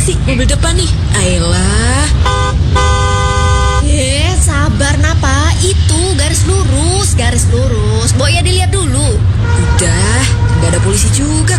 polisi, mobil depan nih. Ayolah. Sabar Napa. Itu garis lurus. Boy ya dilihat dulu. Udah, nggak ada polisi juga.